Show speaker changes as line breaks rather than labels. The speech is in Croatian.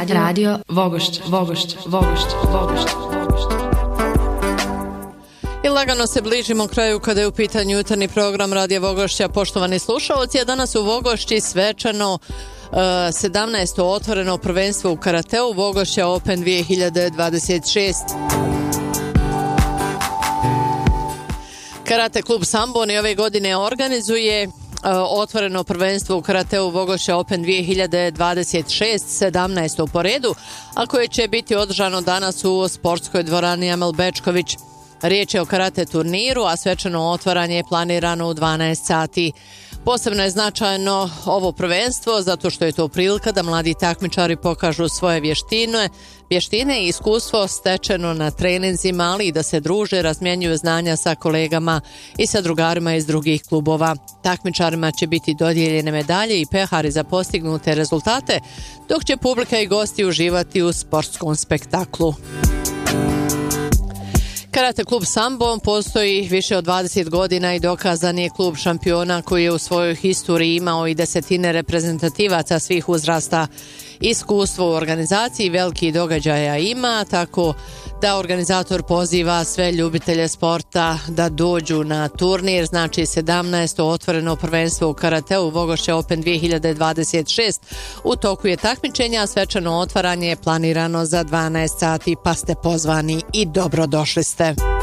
Radio Vogošća.
I lagano se bližimo kraju kada je u pitanju jutarnji program Radija Vogošća. Poštovani slušalci, a danas u Vogošći svečano 17. otvoreno prvenstvo u karateu Vogošća Open 2026. Karate klub Sambon i ove godine organizuje otvoreno prvenstvo u karateu Vogošća Open 2026, 17. po redu, a koje će biti održano danas u sportskoj dvorani Amel Bečković. Riječ je o karate turniru, a svečano otvaranje je planirano u 12 sati. Posebno je značajno ovo prvenstvo zato što je to prilika da mladi takmičari pokažu svoje vještine i iskustvo stečeno na treninzima, ali i da se druže, razmjenjuju znanja sa kolegama i sa drugarima iz drugih klubova. Takmičarima će biti dodijeljene medalje i pehari za postignute rezultate, dok će publika i gosti uživati u sportskom spektaklu. Karate klub Sambon postoji više od 20 godina i dokazan je klub šampiona koji je u svojoj historiji imao i desetine reprezentativaca svih uzrasta. Iskustvo u organizaciji velikih događaja ima, tako da organizator poziva sve ljubitelje sporta da dođu na turnir, znači 17. otvoreno prvenstvo u karateu Vogošća Open 2026. U toku je takmičenja, a svečano otvaranje je planirano za 12 sati, pa ste pozvani i dobrodošli ste.